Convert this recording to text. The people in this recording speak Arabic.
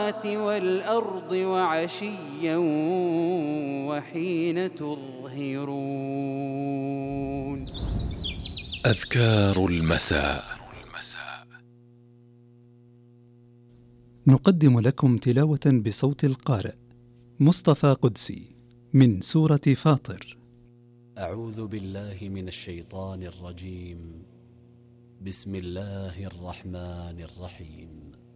السماوات والأرض وعشيا وحين تظهرون. أذكار المساء. نقدم لكم تلاوة بصوت القارئ مصطفى قدسي من سورة فاطر. أعوذ بالله من الشيطان الرجيم. بسم الله الرحمن الرحيم.